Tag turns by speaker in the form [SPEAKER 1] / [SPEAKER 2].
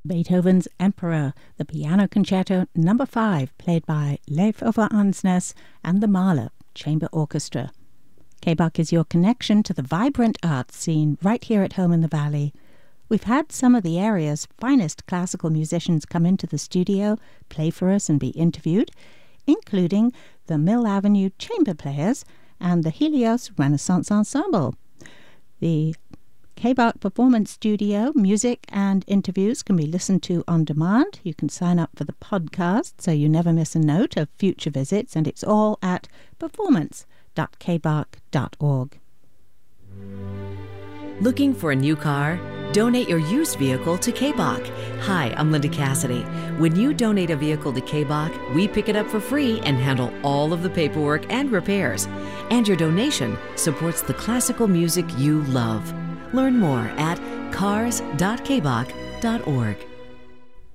[SPEAKER 1] Beethoven's Emperor, the Piano Concerto No. 5, played by Leif Ove Ansnes and the Mahler Chamber Orchestra. KBAK is your connection to the vibrant arts scene right here at home in the Valley. We've had some of the area's finest classical musicians come into the studio, play for us and be interviewed, including the Mill Avenue Chamber Players and the Helios Renaissance Ensemble. The KBAK Performance Studio music and interviews can be listened to on demand. You can sign up for the podcast so you never miss a note of future visits, and it's all at performance.kbak.org.
[SPEAKER 2] Looking for a new car? Donate your used vehicle to KBAK. Hi, I'm Linda Cassidy. When you donate a vehicle to KBAK, we pick it up for free and handle all of the paperwork and repairs. And your donation supports the classical music you love. Learn more at cars.kbak.org.